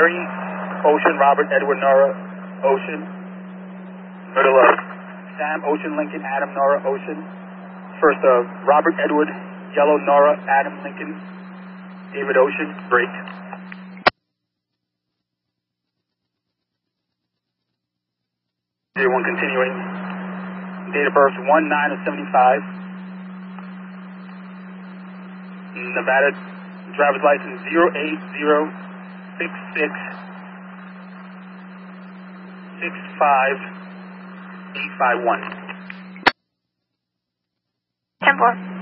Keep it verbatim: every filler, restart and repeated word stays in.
Mary, Ocean, Robert, Edward, Nora, Ocean. Middle of Sam, Ocean, Lincoln, Adam, Nora, Ocean. First of Robert, Edward, Yellow, Nora, Adam, Lincoln, David, Ocean, break. zero one continuing. Date of birth one nine of seventy-five. Nevada driver's license zero eight zero six six six five eight five one. ten four.